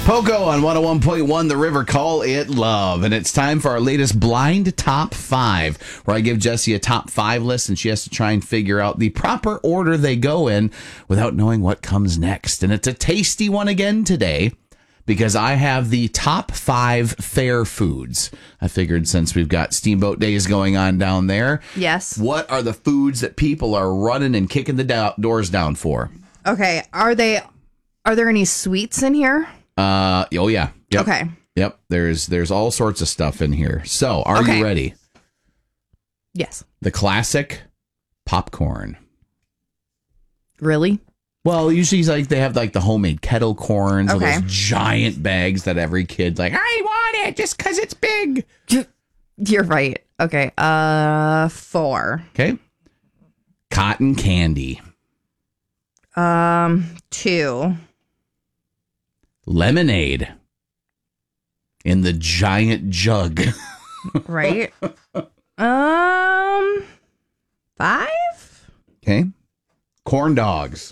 Poco on 101.1 The River, call it love. And it's time for our latest blind top 5, where I give Jessie a top 5 list and she has to try and figure out the proper order they go in without knowing what comes next. And it's a tasty one again today, because I have the top 5 fair foods. I figured since we've got Steamboat Days going on down there. Yes. What are the foods that people are running and kicking the doors down for? Okay. Are there any sweets in here? Oh yeah. Yep. Okay. Yep. There's all sorts of stuff in here. So, are you ready? Yes. The classic popcorn. Really? Well, usually they have like the homemade kettle corns, or those giant bags that every kid I want it just because it's big. You're right. Okay. 4. Okay. Cotton candy. 2. Lemonade in the giant jug. Right. 5. Okay. Corn dogs.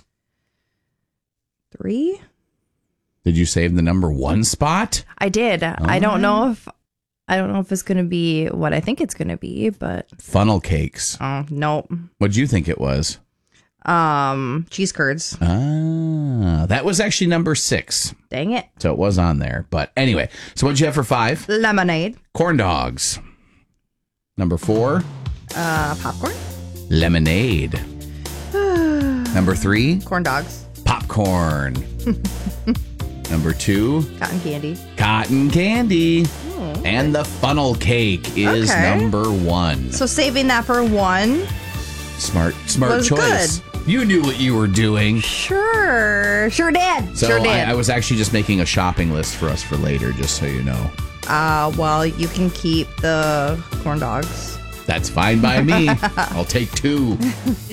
3. Did you save the number 1 spot? I did. I don't know if it's going to be what I think it's going to be, but funnel cakes. Oh, nope. What'd you think it was? Cheese curds. That was actually number 6. Dang it. So it was on there. But anyway, so what'd you have for 5? Lemonade. Corn dogs. Number 4? Popcorn. Lemonade. Number 3? Corn dogs. Popcorn. Number 2? Cotton candy. Cotton candy. Oh. And the funnel cake is number 1. So saving that for 1. Smart was choice. Good. You knew what you were doing. Sure did. So I was actually just making a shopping list for us for later, just so you know. Well, you can keep the corn dogs. That's fine by me. I'll take 2.